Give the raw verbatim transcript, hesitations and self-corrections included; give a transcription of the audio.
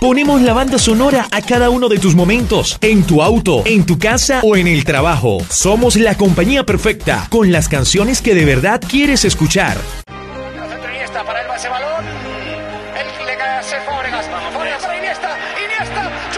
Ponemos la banda sonora a cada uno de tus momentos, en tu auto, en tu casa o en el trabajo. Somos la compañía perfecta, con las canciones que de verdad quieres escuchar. Para el base balón, el que le cae a Fábregas, vamos, Fábregas para Iniesta, Iniesta,